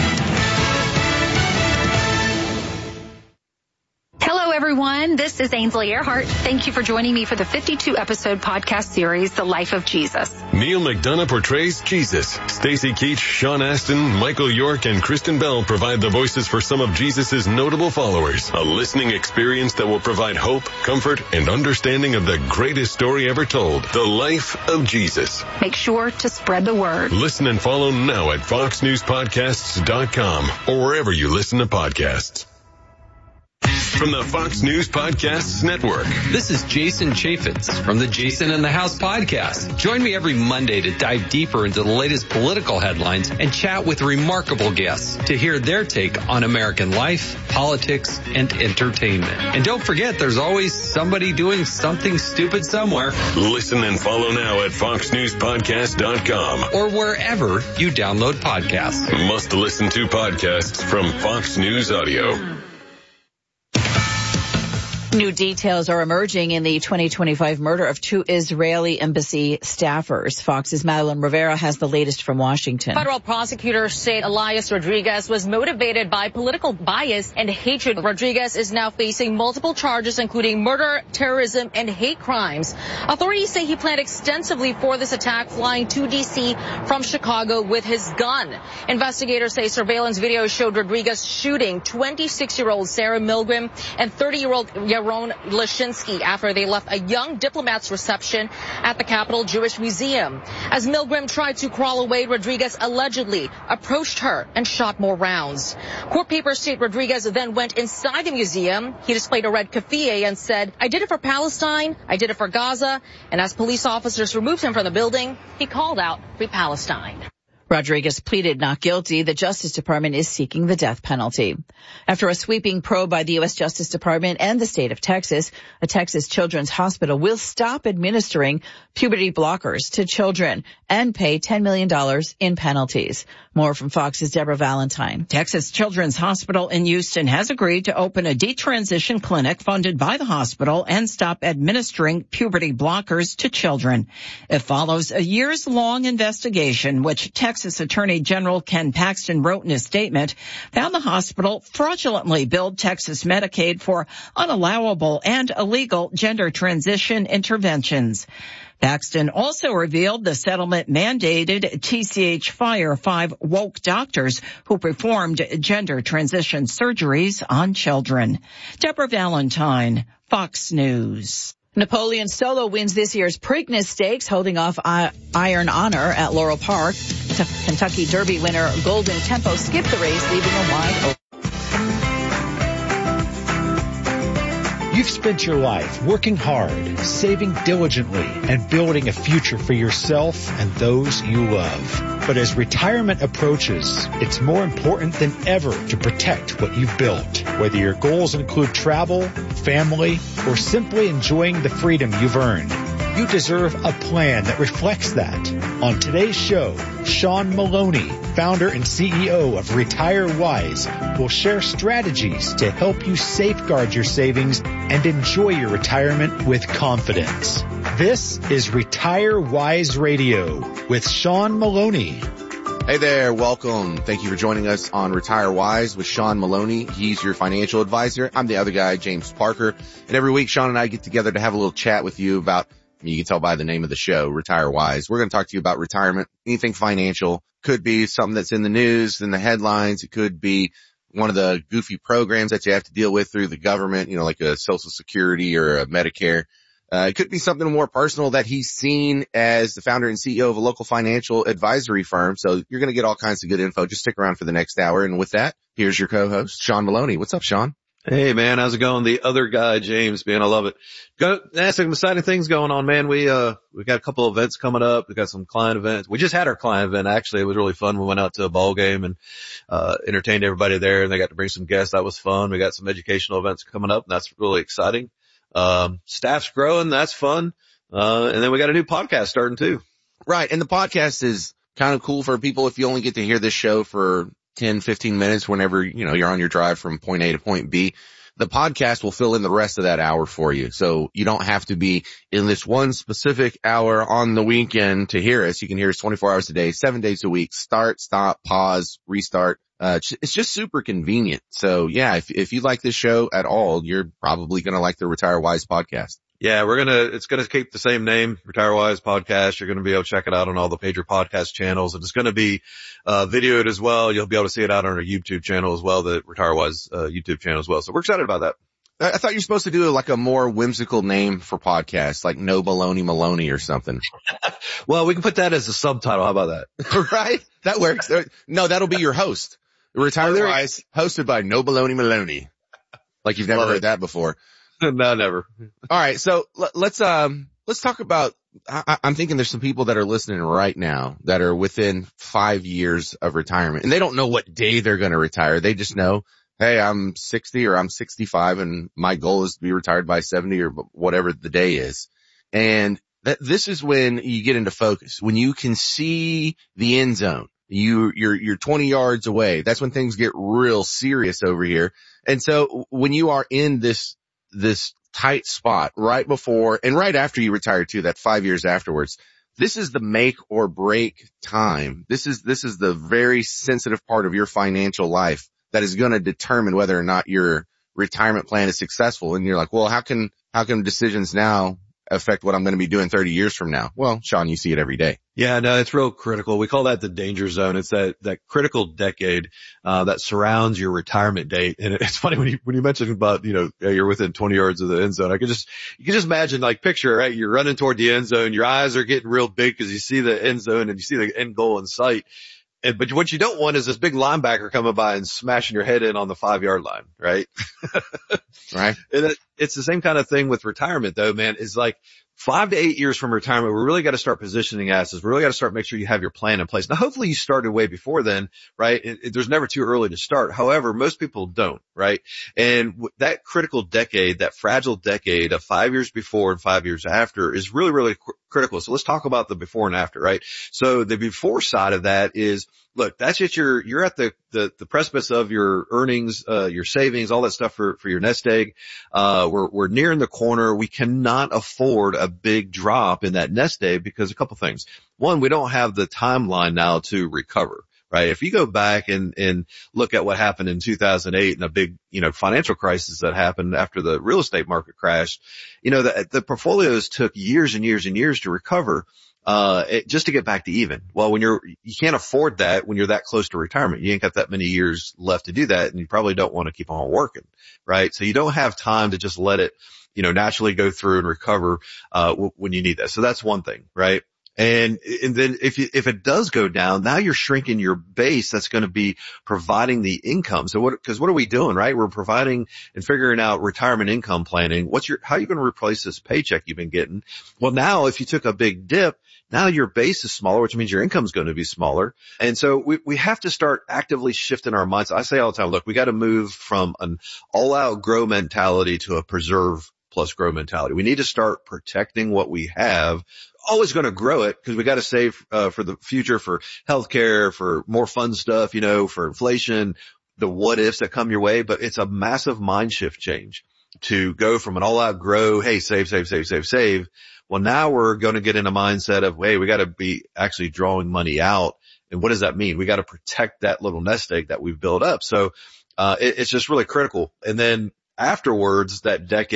Hello, everyone. This is Ainsley Earhart. Thank you for joining me for the fifty-two episode podcast series, The Life of Jesus. Neil McDonough portrays Jesus. Stacey Keach, Sean Astin, Michael York, and Kristen Bell provide the voices for some of Jesus' notable followers. A listening experience that will provide hope, comfort, and understanding of the greatest story ever told, The Life of Jesus. Make sure to spread the word. Listen and follow now at fox news podcasts dot com or wherever you listen to podcasts. From the Fox News Podcasts Network. This is Jason Chaffetz from the Jason in the House podcast. Join me every Monday to dive deeper into the latest political headlines and chat with remarkable guests to hear their take on American life, politics, and entertainment. And don't forget, there's always somebody doing something stupid somewhere. Listen and follow now at fox news podcast dot com or wherever you download podcasts. Must listen to podcasts from Fox News Audio. New details are emerging in the twenty twenty-five murder of two Israeli embassy staffers. Fox's Madeline Rivera has the latest from Washington. Federal prosecutors say Elias Rodriguez was motivated by political bias and hatred. Rodriguez is now facing multiple charges, including murder, terrorism, and hate crimes. Authorities say he planned extensively for this attack, flying to D C from Chicago with his gun. Investigators say surveillance video showed Rodriguez shooting twenty-six-year-old Sarah Milgram and thirty-year-old Yaron Lashinsky after they left a young diplomat's reception at the Capitol Jewish Museum. As Milgram tried to crawl away, Rodriguez allegedly approached her and shot more rounds. Court papers state Rodriguez then went inside the museum. He displayed a red keffiyeh and said, "I did it for Palestine, I did it for Gaza," and as police officers removed him from the building, he called out Free Palestine. Rodriguez pleaded not guilty. The Justice Department is seeking the death penalty. After a sweeping probe by the U S Justice Department and the state of Texas, a Texas children's hospital will stop administering puberty blockers to children and pay ten million dollars in penalties. More from Fox's Deborah Valentine. Texas Children's Hospital in Houston has agreed to open a detransition clinic funded by the hospital and stop administering puberty blockers to children. It follows a years-long investigation, which Texas Attorney General Ken Paxton wrote in a statement, found the hospital fraudulently billed Texas Medicaid for unallowable and illegal gender transition interventions. Paxton also revealed the settlement mandated T C H fire five woke doctors who performed gender transition surgeries on children. Deborah Valentine, Fox News. Napoleon Solo wins this year's Preakness Stakes, holding off Iron Honor at Laurel Park. Kentucky Derby winner Golden Tempo skipped the race, leaving a wide open. You've spent your life working hard, saving diligently, and building a future for yourself and those you love. But as retirement approaches, it's more important than ever to protect what you've built. Whether your goals include travel, family, or simply enjoying the freedom you've earned, you deserve a plan that reflects that. On today's show, Sean Maloney, founder and C E O of Retire Wise, will share strategies to help you safeguard your savings and enjoy your retirement with confidence. This is Retire Wise Radio with Sean Maloney. Hey there, welcome. Thank you for joining us on Retire Wise with Sean Maloney. He's your financial advisor. I'm the other guy, James Parker. And every week, Sean and I get together to have a little chat with you about You can tell by the name of the show, Retire Wise. We're going to talk to you about retirement, anything financial. Could be something that's in the news, in the headlines. It could be one of the goofy programs that you have to deal with through the government, you know, like a Social Security or a Medicare. Uh, it could be something more personal that he's seen as the founder and C E O of a local financial advisory firm. So you're going to get all kinds of good info. Just stick around for the next hour. And with that, here's your co-host, Sean Maloney. What's up, Sean? Hey, man. How's it going? The other guy, James, man. I love it. Go, that's some exciting things going on, man. We, uh, we got a couple of events coming up. We got some client events. We just had our client event. Actually, it was really fun. We went out to a ball game and, uh, entertained everybody there, and they got to bring some guests. That was fun. We got some educational events coming up, and that's really exciting. Um, staff's growing. That's fun. Uh, and then we got a new podcast starting too. Right. And the podcast is kind of cool for people if you only get to hear this show for ten, fifteen minutes whenever, you know, you're on your drive from point A to point B. The podcast will fill in the rest of that hour for you. So you don't have to be in this one specific hour on the weekend to hear us. You can hear us twenty-four hours a day, seven days a week. Start, stop, pause, restart. Uh, it's just super convenient. So yeah, if, if you like this show at all, you're probably going to like the Retire Wise podcast. Yeah, we're going to, it's going to keep the same name, Retire Wise Podcast. You're going to be able to check it out on all the major podcast channels, and it's going to be, uh, videoed as well. You'll be able to see it out on our YouTube channel as well, the Retire Wise, uh, YouTube channel as well. So we're excited about that. I thought you were supposed to do like a more whimsical name for podcasts, like No Baloney Maloney or something. Well, we can put that as a subtitle. How about that? Right? That works. No, that'll be your host. Retire oh, Wise, hosted by No Baloney Maloney. Like you've never Love heard it. that before. No, never. All right. So l- let's, um, let's talk about, I- I'm thinking there's some people that are listening right now that are within five years of retirement, and they don't know what day they're going to retire. They just know, hey, I'm sixty or I'm sixty-five and my goal is to be retired by seventy or whatever the day is. And that this is when you get into focus, when you can see the end zone. You, you're, you're twenty yards away. That's when things get real serious over here. And so when you are in this, this tight spot right before and right after you retire too, that five years afterwards, this is the make or break time. This is, this is the very sensitive part of your financial life that is going to determine whether or not your retirement plan is successful. And you're like, well, how can, how can decisions now affect what I'm going to be doing thirty years from now? Well, Sean, you see it every day. Yeah, no, it's real critical. We call that the danger zone. It's that, that critical decade, uh, that surrounds your retirement date. And it's funny when you, when you mentioned about, you know, you're within twenty yards of the end zone. I could just, you can just imagine, like, picture, right? You're running toward the end zone. Your eyes are getting real big because you see the end zone and you see the end goal in sight. And, but what you don't want is this big linebacker coming by and smashing your head in on the five yard line, right? Right. And it, it's the same kind of thing with retirement though, man. Is like five to eight years from retirement, we really got to start positioning assets. We really got to start make sure you have your plan in place. Now, hopefully you started way before then, right? It, it, there's never too early to start. However, most people don't, right? And w- that critical decade, that fragile decade of five years before and five years after is really, really cr- critical. So let's talk about the before and after, right? So the before side of that is, look, that's just your, you're at the, the, the precipice of your earnings, uh, your savings, all that stuff for, for your nest egg. Uh, we're, we're nearing the corner. We cannot afford a big drop in that nest egg because a couple things. One, we don't have the timeline now to recover, right? If you go back and, and look at what happened in two thousand eight and a big, you know, financial crisis that happened after the real estate market crashed, you know, the, the portfolios took years and years and years to recover. Uh, it, just to get back to even. Well, when you're, you can't afford that when you're that close to retirement. You ain't got that many years left to do that, and you probably don't want to keep on working, right? So you don't have time to just let it, you know, naturally go through and recover, uh, w- when you need that. So that's one thing, right? And, and then if you, if it does go down, now you're shrinking your base that's going to be providing the income. So what, cause what are we doing, right? We're providing and figuring out retirement income planning. What's your, how are you going to replace this paycheck you've been getting? Well, now if you took a big dip, now your base is smaller, which means your income is going to be smaller. And so we, we have to start actively shifting our minds. I say all the time, look, we got to move from an all out grow mentality to a preserve plus grow mentality. We need to start protecting what we have. Always going to grow it because we got to save uh, for the future, for healthcare, for more fun stuff, you know, for inflation, the what ifs that come your way. But it's a massive mind shift change to go from an all out grow, hey, save, save, save, save, save. Well, now we're going to get in a mindset of, hey, we got to be actually drawing money out. And what does that mean? We got to protect that little nest egg that we've built up. So, uh, it, it's just really critical. And then afterwards, that decade,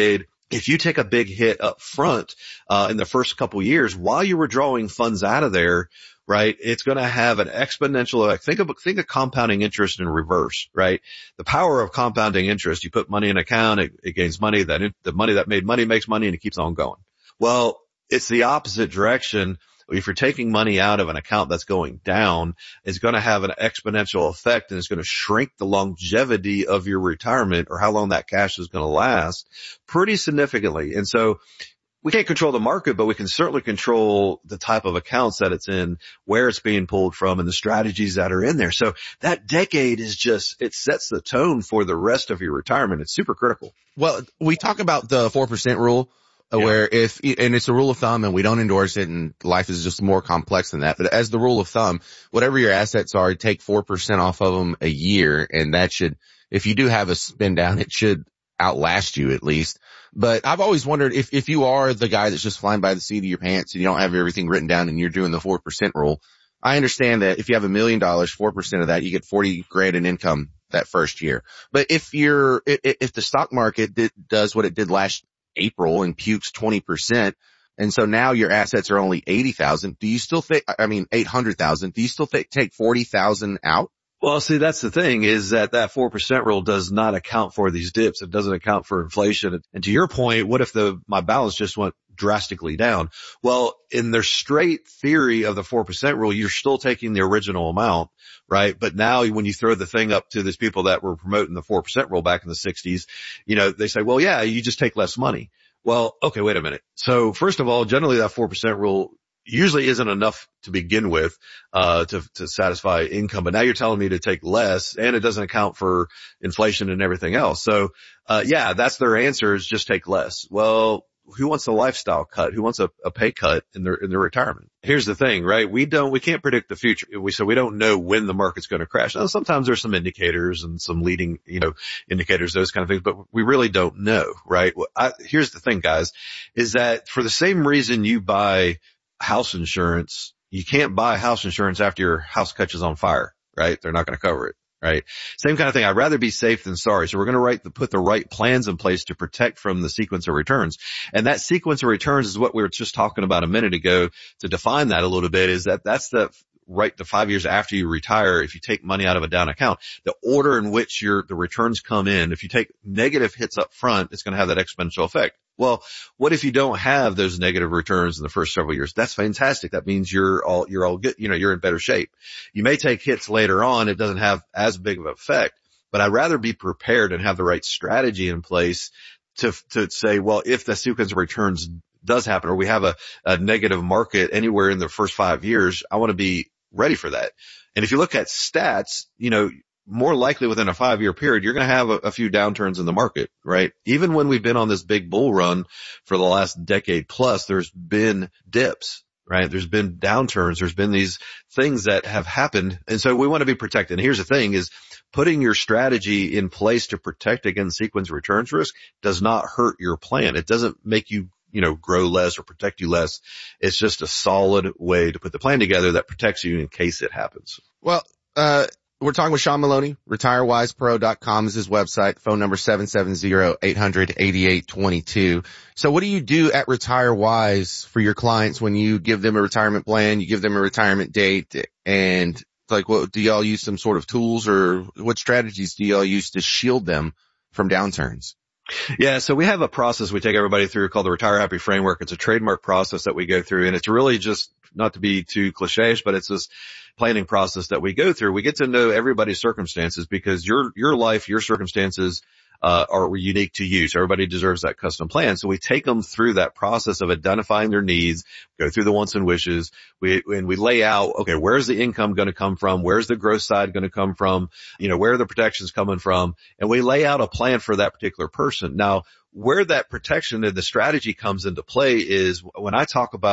if you take a big hit up front, uh, in the first couple years while you were drawing funds out of there, right, it's going to have an exponential effect. Think of, think of compounding interest in reverse, right? The power of compounding interest, you put money in an account, it, it gains money, that it, the money that made money makes money, and it keeps on going. Well, it's the opposite direction. If you're taking money out of an account that's going down, it's going to have an exponential effect, and it's going to shrink the longevity of your retirement, or how long that cash is going to last, pretty significantly. And so we can't control the market, but we can certainly control the type of accounts that it's in, where it's being pulled from, and the strategies that are in there. So that decade is just, it sets the tone for the rest of your retirement. It's super critical. Well, we talk about the four percent rule. Yeah. Where if, and it's a rule of thumb, and we don't endorse it, and life is just more complex than that. But as the rule of thumb, whatever your assets are, take four percent off of them a year, and that should, if you do have a spin down, it should outlast you at least. But I've always wondered if, if you are the guy that's just flying by the seat of your pants and you don't have everything written down and you're doing the four percent rule. I understand that if you have a million dollars, four percent of that, you get forty grand in income that first year. But if you're, if, if the stock market did, does what it did last April and pukes twenty percent, and so now your assets are only eighty thousand, do you still think, I mean eight hundred thousand, do you still th- take forty thousand out? Well, see, that's the thing, is that that four percent rule does not account for these dips. It doesn't account for inflation. And to your point, what if the, my balance just went drastically down? Well, in their straight theory of the four percent rule, you're still taking the original amount, right? But now when you throw the thing up to these people that were promoting the four percent rule back in the sixties, you know, they say, well, yeah, you just take less money. Well, okay, wait a minute. So first of all, generally that four percent rule usually isn't enough to begin with, uh, to, to satisfy income. But now you're telling me to take less, and it doesn't account for inflation and everything else. So, uh, yeah, that's their answer, is just take less. Well, who wants a lifestyle cut? Who wants a, a pay cut in their, in their retirement? Here's the thing, right? We don't, we can't predict the future. We, so we don't know when the market's going to crash. Now, sometimes there's some indicators and some leading, you know, indicators, those kind of things, but we really don't know, right? Well, I, here's the thing, guys, is that for the same reason you buy house insurance, you can't buy house insurance after your house catches on fire, right? They're not going to cover it, right? Same kind of thing. I'd rather be safe than sorry. So we're going to write the, put the right plans in place to protect from the sequence of returns. And that sequence of returns is what we were just talking about a minute ago. To define that a little bit, is that that's the right the five years after you retire. If you take money out of a down account, the order in which your, the returns come in, if you take negative hits up front, it's going to have that exponential effect. Well, what if you don't have those negative returns in the first several years? That's fantastic. That means you're all, you're all good. You know, you're in better shape. You may take hits later on. It doesn't have as big of an effect, but I'd rather be prepared and have the right strategy in place to, to say, well, if the sequence of returns does happen, or we have a, a negative market anywhere in the first five years, I want to be ready for that. And if you look at stats, you know, more likely within a five year period, you're going to have a, a few downturns in the market, right? Even when we've been on this big bull run for the last decade plus, there's been dips, right? There's been downturns. There's been these things that have happened. And so we want to be protected. And here's the thing, is putting your strategy in place to protect against sequence returns risk does not hurt your plan. It doesn't make you, you know, grow less or protect you less. It's just a solid way to put the plan together that protects you in case it happens. Well, uh, we're talking with Sean Maloney. retire wise pro dot com is his website. Phone number seven seven zero, eight hundred, eighty-eight twenty-two. So what do you do at RetireWise for your clients when you give them a retirement plan, you give them a retirement date, and like, what do y'all use some sort of tools, or what strategies do y'all use to shield them from downturns? Yeah, so we have a process we take everybody through called the Retire Happy Framework. It's a trademark process that we go through, and it's really just, not to be too cliche, but it's this planning process that we go through. We get to know everybody's circumstances, because your, your life, your circumstances, uh, are unique to you. So everybody deserves that custom plan. So we take them through that process of identifying their needs, go through the wants and wishes. We, and we lay out, okay, where's the income going to come from? Where's the growth side going to come from? You know, where are the protections coming from? And we lay out a plan for that particular person. Now, where that protection and the strategy comes into play is when I talk about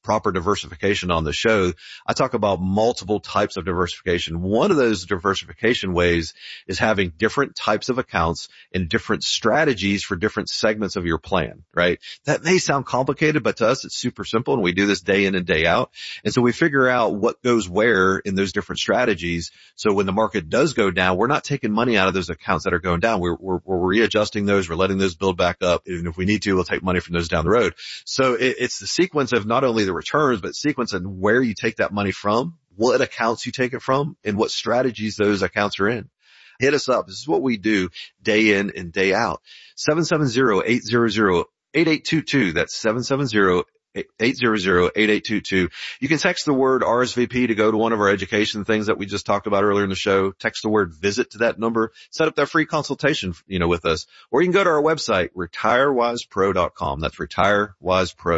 proper diversification on the show, I talk about multiple types of diversification. One of those diversification ways is having different types of accounts and different strategies for different segments of your plan, right? That may sound complicated, but to us it's super simple, and we do this day in and day out. And so we figure out what goes where in those different strategies. So when the market does go down, we're not taking money out of those accounts that are going down. We're, we're, we're readjusting those. We're letting those build back up. And if we need to, we'll take money from those down the road. So it, it's the sequence of not only the returns, but sequence and where you take that money from, what accounts you take it from, and what strategies those accounts are in. Hit us up. This is what we do day in and day out. seven seven zero, eight hundred, eight eight two two. That's seven seven zero, eight hundred, eight eight two two. You can text the word R S V P to go to one of our education things that we just talked about earlier in the show. Text the word visit to that number. Set up that free consultation, you know, with us. Or you can go to our website, retire wise pro dot com. That's retire wise pro.